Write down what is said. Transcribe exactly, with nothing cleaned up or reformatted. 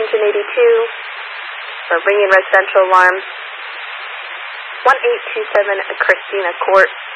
Engine eighty-two for ringing residential alarms. one eight two seven Christina Court.